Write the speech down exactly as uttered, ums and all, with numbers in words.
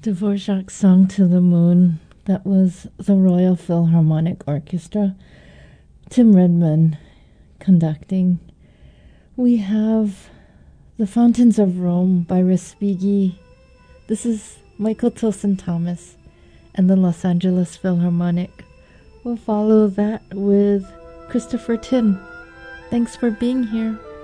Dvorak's Song to the Moon. That was the Royal Philharmonic Orchestra. Tim Redman conducting. We have The Fountains of Rome by Respighi. This is Michael Tilson Thomas and the Los Angeles Philharmonic. We'll follow that with Christopher Tin. Thanks for being here.